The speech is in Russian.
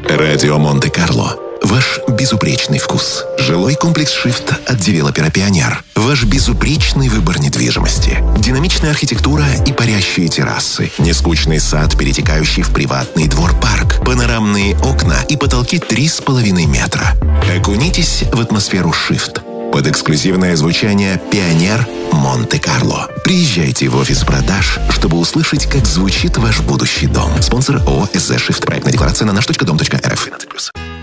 Радио Монте-Карло. Ваш безупречный вкус. Жилой комплекс «Шифт» от девелопера «Пионер». Ваш безупречный выбор недвижимости. Динамичная архитектура и парящие террасы. Нескучный сад, перетекающий в приватный двор-парк. Панорамные окна и потолки 3,5 метра. Окунитесь в атмосферу «Шифт». Под эксклюзивное звучание «Пионер Монте-Карло». Приезжайте в офис продаж, чтобы услышать, как звучит ваш будущий дом. Спонсор ООО «СЗ Шифт». Проектная декларация на наш.дом.рф.